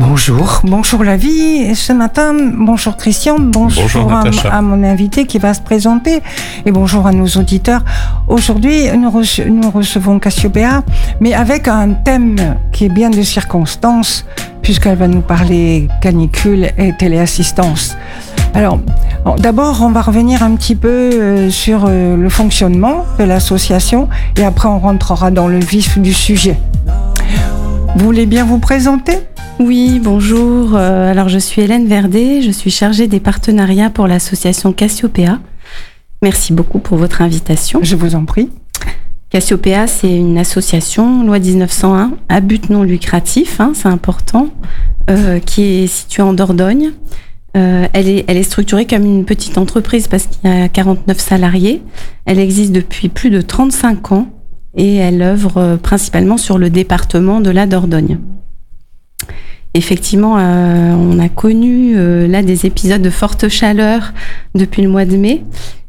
Bonjour la vie. Ce matin, bonjour Christian, bonjour à mon invité qui va se présenter et bonjour à nos auditeurs. Aujourd'hui, nous recevons Cassiopéa, mais avec un thème qui est bien de circonstance, puisqu'elle va nous parler canicule et téléassistance. Alors, d'abord, on va revenir un petit peu sur le fonctionnement de l'association et après on rentrera dans le vif du sujet. Vous voulez bien vous présenter ? Oui, bonjour. Alors, je suis Hélène Verdet, je suis chargée des partenariats pour l'association Cassiopéa. Merci beaucoup pour votre invitation. Je vous en prie. Cassiopéa, c'est une association, loi 1901, à but non lucratif, c'est important, qui est située en Dordogne. Elle est structurée comme une petite entreprise parce qu'il y a 49 salariés. Elle existe depuis plus de 35 ans et elle œuvre principalement sur le département de la Dordogne. Effectivement, on a connu là des épisodes de forte chaleur depuis le mois de mai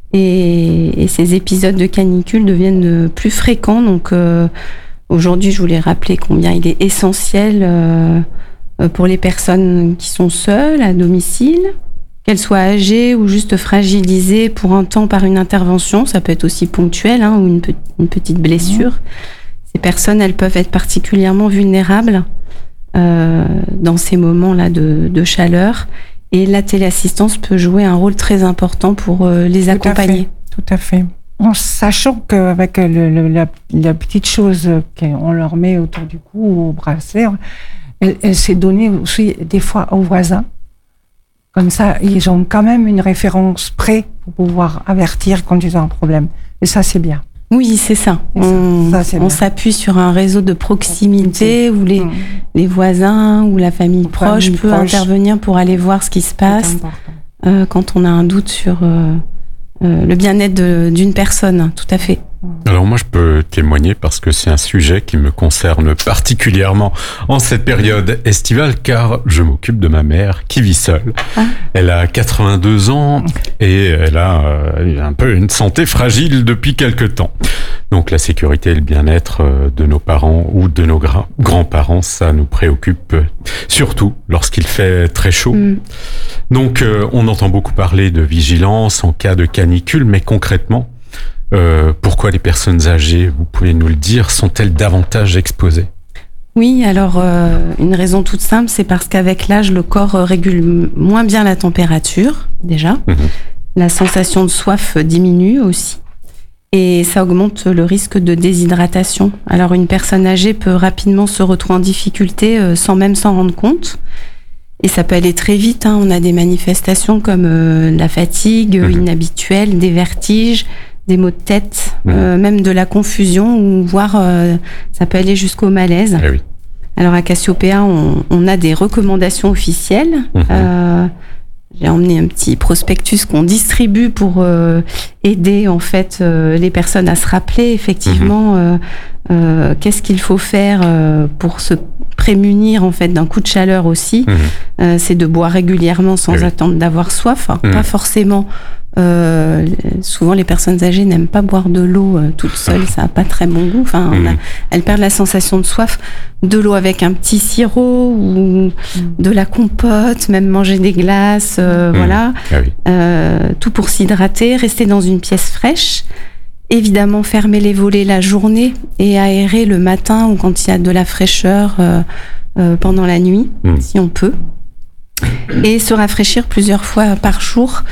et ces épisodes de canicule deviennent plus fréquents. Donc aujourd'hui, je voulais rappeler combien il est essentiel pour les personnes qui sont seules à domicile, qu'elles soient âgées ou juste fragilisées pour un temps par une intervention, ça peut être aussi ponctuel ou une petite blessure. Ces personnes, elles peuvent être particulièrement vulnérables dans ces moments-là de chaleur et la téléassistance peut jouer un rôle très important pour les accompagner. Tout à fait. En sachant qu'avec la petite chose qu'on leur met autour du cou ou au bracelet, elle s'est donnée aussi des fois aux voisins. Comme ça, ils ont quand même une référence près pour pouvoir avertir quand ils ont un problème. Et ça, c'est bien. Oui, c'est ça. On s'appuie sur un réseau de proximité où les voisins ou la famille proche peut intervenir pour aller voir ce qui se passe quand on a un doute sur le bien-être d'une personne. Tout à fait. Alors moi je peux témoigner parce que c'est un sujet qui me concerne particulièrement en cette période estivale car je m'occupe de ma mère qui vit seule. Elle a 82 ans et elle a un peu une santé fragile depuis quelque temps. Donc la sécurité et le bien-être de nos parents ou de nos grands-parents, ça nous préoccupe surtout lorsqu'il fait très chaud. Donc on entend beaucoup parler de vigilance en cas de canicule, mais concrètement, pourquoi les personnes âgées, vous pouvez nous le dire, sont-elles davantage exposées ? Oui, alors une raison toute simple, c'est parce qu'avec l'âge, le corps régule moins bien la température, déjà. La sensation de soif diminue aussi. Et ça augmente le risque de déshydratation. Alors une personne âgée peut rapidement se retrouver en difficulté sans même s'en rendre compte. Et ça peut aller très vite. On a des manifestations comme la fatigue inhabituelle, des vertiges, des maux de tête, même de la confusion, ou voire ça peut aller jusqu'au malaise. Oui. Alors à Cassiopéa, on a des recommandations officielles. J'ai emmené un petit prospectus qu'on distribue pour aider en fait les personnes à se rappeler effectivement qu'est-ce qu'il faut faire pour se prémunir en fait d'un coup de chaleur aussi. C'est de boire régulièrement sans attendre d'avoir soif. Pas forcément. Souvent les personnes âgées n'aiment pas boire de l'eau toute seule, ça n'a pas très bon goût. Elles perdent la sensation de soif. De l'eau avec un petit sirop ou de la compote, même manger des glaces, voilà. Tout pour s'hydrater, rester dans une pièce fraîche. Évidemment, fermer les volets la journée et aérer le matin ou quand il y a de la fraîcheur pendant la nuit, si on peut. Et se rafraîchir plusieurs fois par jour,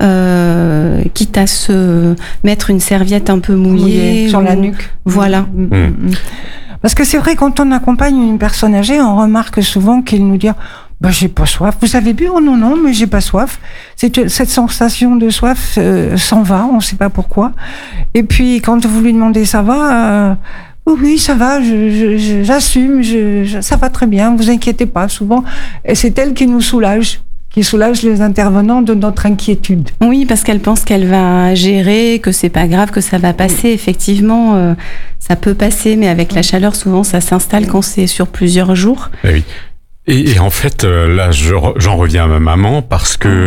quitte à se mettre une serviette un peu mouillée sur la nuque. Voilà. Parce que c'est vrai, quand on accompagne une personne âgée, on remarque souvent qu'il nous dit j'ai pas soif. Vous avez bu ? Oh non, mais j'ai pas soif. Cette sensation de soif s'en va, on sait pas pourquoi. Et puis quand vous lui demandez ça va, oui, ça va, j'assume, ça va très bien, vous inquiétez pas. Souvent, et c'est elle qui nous soulage, qui soulage les intervenants de notre inquiétude. Oui, parce qu'elle pense qu'elle va gérer, que c'est pas grave, que ça va passer. Effectivement, ça peut passer, mais avec la chaleur, souvent, ça s'installe quand c'est sur plusieurs jours. Oui. Et en fait, là, j'en reviens à ma maman parce que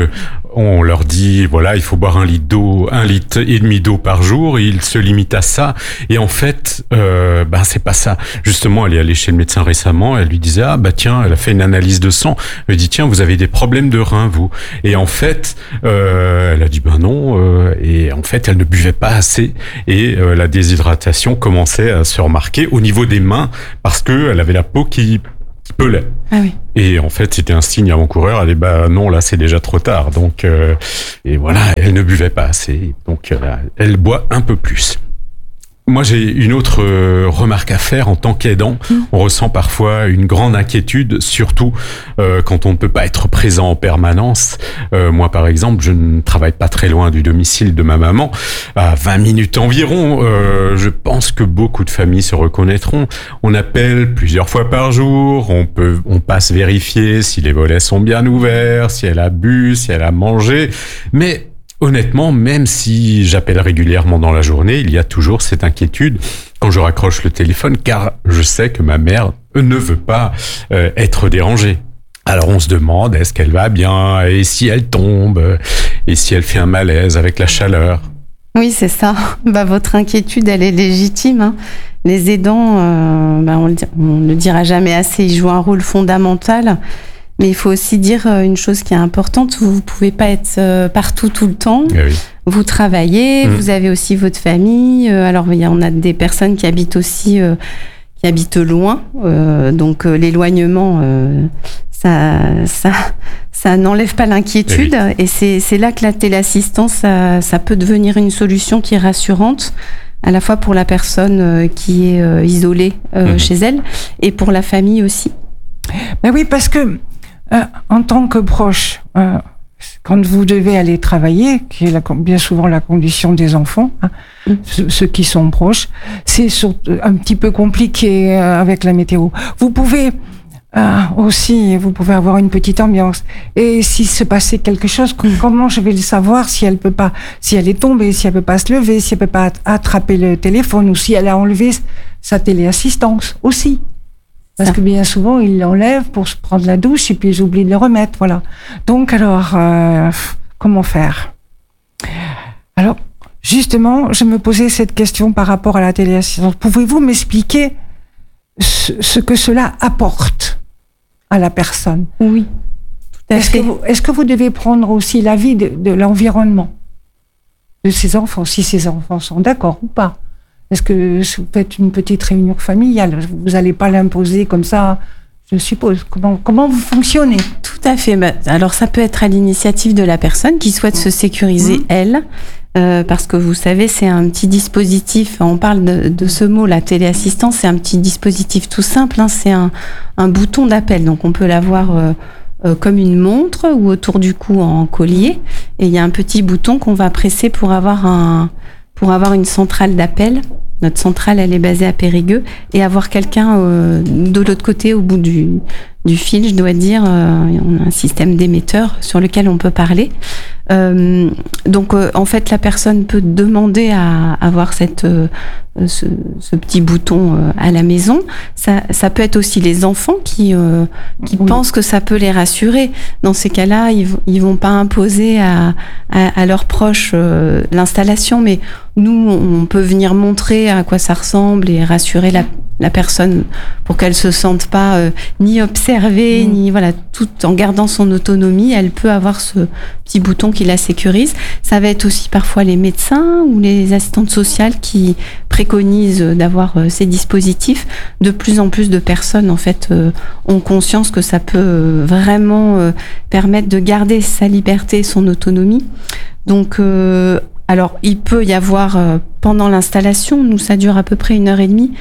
on leur dit, voilà, il faut boire 1 litre et demi d'eau par jour, et ils se limitent à ça. Et en fait, c'est pas ça. Justement, elle est allée chez le médecin récemment, elle lui disait, tiens, elle a fait une analyse de sang. Elle lui dit, tiens, vous avez des problèmes de reins, vous. Et en fait, elle a dit, non, et en fait, elle ne buvait pas assez, et la déshydratation commençait à se remarquer au niveau des mains, parce que elle avait la peau qui pelait. Ah oui. Et en fait, c'était un signe avant-coureur. Elle dit, non, là, c'est déjà trop tard. Donc, et voilà, elle ne buvait pas assez. Donc, elle boit un peu plus. Moi, j'ai une autre remarque à faire en tant qu'aidant. On ressent parfois une grande inquiétude, surtout quand on ne peut pas être présent en permanence. Moi, par exemple, je ne travaille pas très loin du domicile de ma maman, à 20 minutes environ. Je pense que beaucoup de familles se reconnaîtront. On appelle plusieurs fois par jour. On passe vérifier si les volets sont bien ouverts, si elle a bu, si elle a mangé. Mais honnêtement, même si j'appelle régulièrement dans la journée, il y a toujours cette inquiétude quand je raccroche le téléphone, car je sais que ma mère ne veut pas être dérangée. Alors on se demande, est-ce qu'elle va bien? Et si elle tombe? Et si elle fait un malaise avec la chaleur? Oui, c'est ça. Votre inquiétude, elle est légitime, hein. Les aidants, on ne le dira jamais assez, ils jouent un rôle fondamental. Mais il faut aussi dire une chose qui est importante, vous ne pouvez pas être partout tout le temps. Oui. Vous travaillez, vous avez aussi votre famille. Alors, on a des personnes qui habitent aussi, qui habitent loin. Donc, l'éloignement, ça n'enlève pas l'inquiétude. Oui. Et c'est là que la téléassistance, ça peut devenir une solution qui est rassurante, à la fois pour la personne qui est isolée chez elle et pour la famille aussi. Ben oui, parce que en tant que proche, quand vous devez aller travailler, qui est bien souvent la condition des enfants, ceux qui sont proches, c'est un petit peu compliqué avec la météo. Vous pouvez avoir une petite ambiance. Et s'il se passait quelque chose, comment je vais le savoir si elle est tombée, si elle peut pas se lever, si elle peut pas attraper le téléphone, ou si elle a enlevé sa téléassistance aussi. Parce que bien souvent, ils l'enlèvent pour se prendre la douche et puis ils oublient de le remettre, voilà. Donc alors, comment faire? Alors, justement, je me posais cette question par rapport à la téléassistance. Pouvez-vous m'expliquer ce que cela apporte à la personne? Oui, tout à fait. Est-ce que vous devez prendre aussi l'avis de l'environnement de ces enfants, si ces enfants sont d'accord ou pas? Est-ce que vous faites une petite réunion familiale? Vous n'allez pas l'imposer comme ça, je suppose. Comment vous fonctionnez? Tout à fait. Alors, ça peut être à l'initiative de la personne qui souhaite se sécuriser, elle, parce que vous savez, c'est un petit dispositif, on parle de ce mot, la téléassistance, c'est un petit dispositif tout simple, c'est un bouton d'appel. Donc, on peut l'avoir comme une montre ou autour du cou en collier. Et il y a un petit bouton qu'on va presser pour avoir une centrale d'appel. Notre centrale, elle est basée à Périgueux, et avoir quelqu'un de l'autre côté, au bout du fil, je dois dire, on a un système d'émetteur sur lequel on peut parler. Donc, en fait, la personne peut demander à avoir ce petit bouton à la maison. Ça peut être aussi les enfants qui pensent que ça peut les rassurer. Dans ces cas-là, ils vont pas imposer à leurs proches l'installation, mais nous, on peut venir montrer à quoi ça ressemble et rassurer la personne pour qu'elle se sente pas ni observée, ni voilà, tout en gardant son autonomie. Elle peut avoir ce petit bouton qui la sécurise. Ça va être aussi parfois les médecins ou les assistantes sociales qui préconisent d'avoir ces dispositifs. De plus en plus de personnes, en fait, ont conscience que ça peut vraiment permettre de garder sa liberté, son autonomie. Donc, alors, il peut y avoir, pendant l'installation, nous, ça dure à peu près 1h30,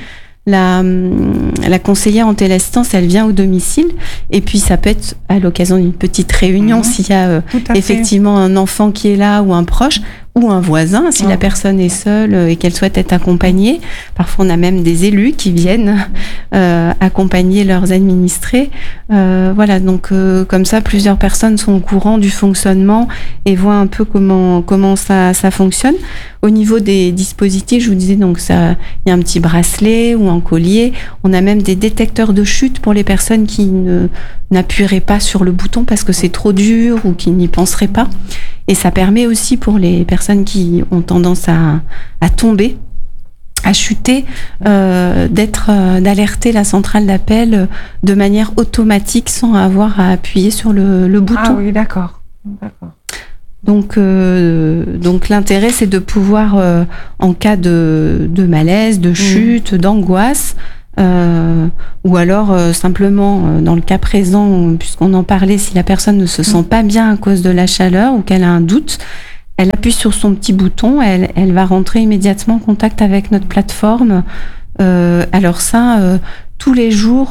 la conseillère en téléassistance, elle vient au domicile, et puis ça peut être à l'occasion d'une petite réunion, s'il y a effectivement un enfant qui est là ou un proche, ou un voisin, si la personne est seule et qu'elle souhaite être accompagnée. Parfois, on a même des élus qui viennent accompagner leurs administrés. Voilà, donc comme ça, plusieurs personnes sont au courant du fonctionnement et voient un peu comment ça fonctionne. Au niveau des dispositifs, je vous disais, donc il y a un petit bracelet ou un collier. On a même des détecteurs de chute pour les personnes qui n'appuieraient pas sur le bouton parce que c'est trop dur ou qui n'y penseraient pas. Et ça permet aussi pour les personnes qui ont tendance à tomber, à chuter, d'alerter la centrale d'appel de manière automatique sans avoir à appuyer sur le bouton. Ah oui, d'accord. Donc l'intérêt, c'est de pouvoir, en cas de malaise, de chute, d'angoisse, ou alors simplement, dans le cas présent, puisqu'on en parlait, si la personne ne se sent pas bien à cause de la chaleur ou qu'elle a un doute, elle appuie sur son petit bouton, elle va rentrer immédiatement en contact avec notre plateforme. Alors ça, tous les jours...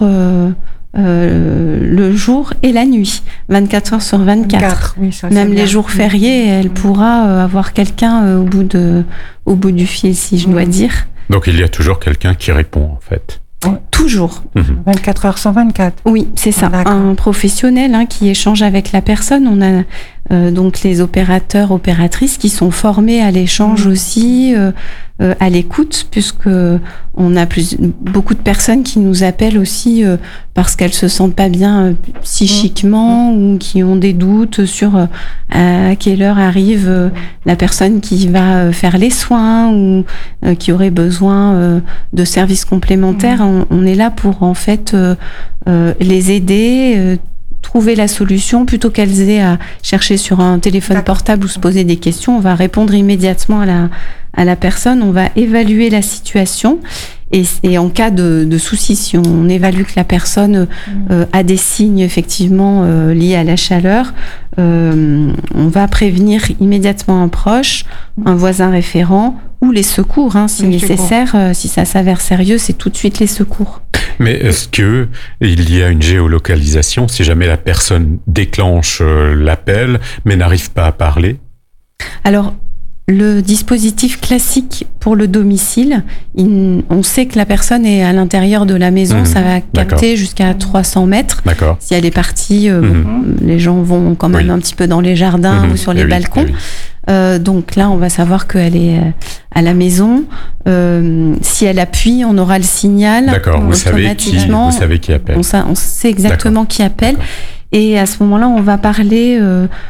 le jour et la nuit, 24 heures sur 24. Oui, ça, même les jours fériés, elle pourra avoir quelqu'un au bout du fil, si je dois dire. Donc il y a toujours quelqu'un qui répond, en fait. Toujours. 24 heures sur 24. Oui, c'est ça. Un professionnel qui échange avec la personne. On a donc les opérateurs, opératrices qui sont formés à l'échange aussi, à l'écoute, puisque on a beaucoup de personnes qui nous appellent aussi parce qu'elles se sentent pas bien psychiquement ou qui ont des doutes sur à quelle heure arrive la personne qui va faire les soins ou qui aurait besoin de services complémentaires. On est là pour en fait les aider, trouver la solution plutôt qu'elles aient à chercher sur un téléphone portable ou se poser des questions. On va répondre immédiatement à la personne, on va évaluer la situation et en cas de souci, si on évalue que la personne a des signes effectivement liés à la chaleur, on va prévenir immédiatement un proche, un voisin référent ou les secours, si nécessaire. Si ça s'avère sérieux, c'est tout de suite les secours. Mais est-ce que il y a une géolocalisation si jamais la personne déclenche l'appel mais n'arrive pas à parler? Alors, le dispositif classique pour le domicile, on sait que la personne est à l'intérieur de la maison, ça va capter jusqu'à 300 mètres. D'accord. Si elle est partie, les gens vont quand même un petit peu dans les jardins ou sur les balcons. Donc là, on va savoir qu'elle est à la maison. Si elle appuie, on aura le signal. D'accord, vous savez qui appelle. On sait exactement qui appelle. Et à ce moment-là, on va parler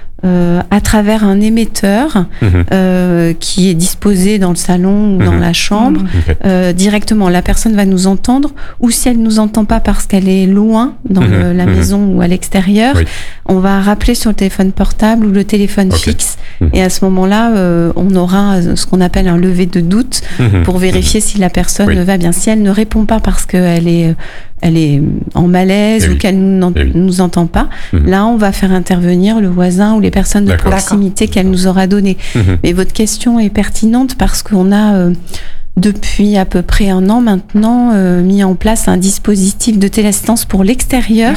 à travers un émetteur qui est disposé dans le salon ou dans la chambre. Directement, la personne va nous entendre, ou si elle nous entend pas parce qu'elle est loin dans la maison ou à l'extérieur, on va rappeler sur le téléphone portable ou le téléphone fixe. Et à ce moment-là, on aura ce qu'on appelle un lever de doute pour vérifier si la personne va bien. Si elle ne répond pas parce qu'elle est en malaise ou qu'elle nous entend pas, là on va faire intervenir le voisin ou les personnes de proximité qu'elle nous aura données. Mais votre question est pertinente parce qu'on a depuis à peu près 1 an maintenant mis en place un dispositif de téléassistance pour l'extérieur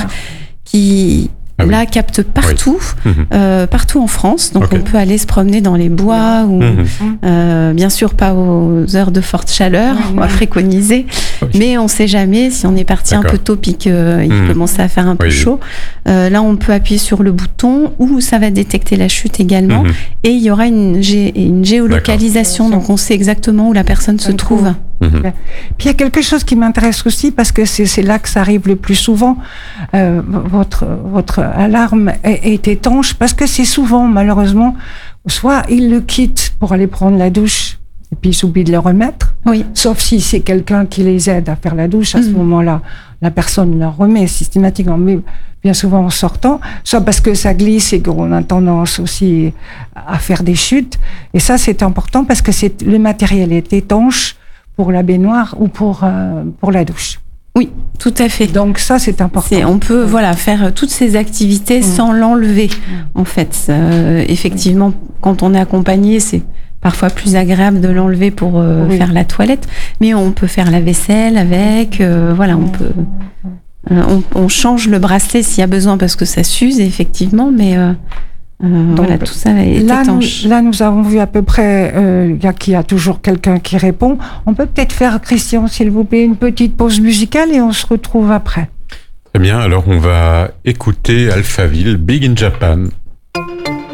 qui capte partout, partout en France. Donc on peut aller se promener dans les bois ou bien sûr pas aux heures de forte chaleur, on va préconiser, mais on sait jamais si on est parti un peu tôt puis qu'il commence à faire un peu chaud. Là on peut appuyer sur le bouton ou ça va détecter la chute également et il y aura une géolocalisation, donc on sait exactement où la personne se trouve. Puis il y a quelque chose qui m'intéresse aussi parce que c'est là que ça arrive le plus souvent. Votre alarme est étanche parce que c'est souvent, malheureusement, soit ils le quittent pour aller prendre la douche et puis ils oublient de le remettre. Sauf si c'est quelqu'un qui les aide à faire la douche, à ce moment-là, la personne le remet systématiquement, mais bien souvent en sortant, soit parce que ça glisse et qu'on a tendance aussi à faire des chutes. Et ça, c'est important parce que le matériel est étanche pour la baignoire ou pour la douche. Oui, tout à fait. Donc ça, c'est important. On peut faire toutes ces activités sans l'enlever. En fait, effectivement, quand on est accompagné, c'est parfois plus agréable de l'enlever pour faire la toilette, mais on peut faire la vaisselle avec. On peut. On change le bracelet s'il y a besoin parce que ça s'use effectivement, mais Voilà, tout ça est étanche. Là, nous avons vu à peu près qu'il y a toujours quelqu'un qui répond. On peut peut-être faire, Christian, s'il vous plaît, une petite pause musicale et on se retrouve après. Très bien, alors on va écouter Alphaville, Big in Japan.